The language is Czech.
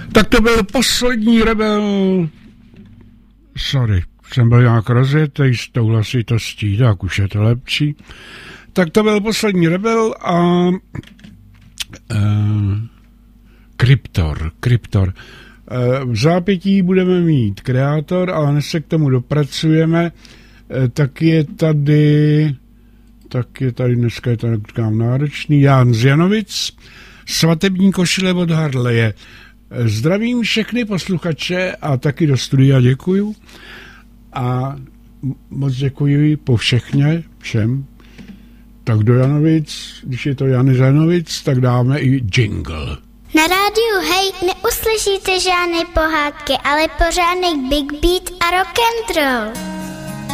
Tak to byl poslední Rebel. Sorry, jsem byl nějak rozjetej s tou hlasitostí, tak už je to lepší. Tak to byl poslední Rebel a Kryptor. V zápětí budeme mít Kreator, ale než se k tomu dopracujeme, tak je tady dneska je to náročný, Jan z Janovic, svatební košile od Harleje. Zdravím všechny posluchače a taky do studia děkuju. A moc děkuji po všechně, všem. Tak do Janovic, když je to Jan z Janovic, tak dáme i jingle. Na rádiu Hej neuslyšíte žádné pohádky, ale pořádný big beat a rock'n'roll.